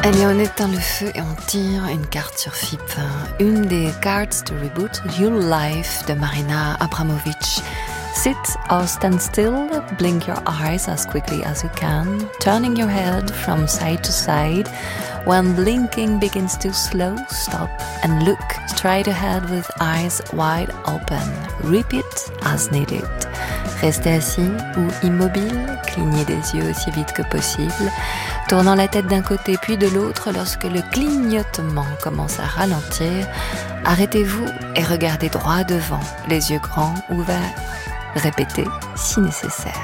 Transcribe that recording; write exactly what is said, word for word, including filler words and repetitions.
Allez, on éteint le feu et on tire une carte sur F I P. Une des cartes de Reboot Your Life de Marina Abramovic. Sit or stand still, blink your eyes as quickly as you can, turning your head from side to side. When blinking begins to slow, stop and look straight ahead with eyes wide open. Repeat as needed. Restez assis ou immobile, clignez des yeux aussi vite que possible, tournant la tête d'un côté puis de l'autre lorsque le clignotement commence à ralentir. Arrêtez-vous et regardez droit devant, les yeux grands ouverts. Répétez si nécessaire.